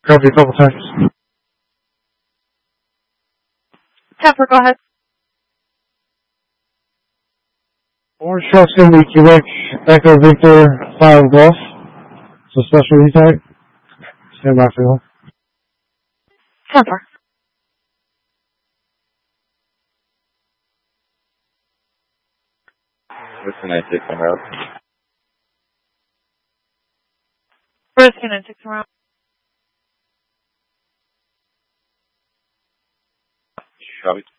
Copy a couple times. Temper, go ahead. Orange truck's going to be Quebec Echo Victor 5 Golf. It's a special E-type. Stand by for you. Temper. What's the 96 on route? Where's the 96 around? Copy.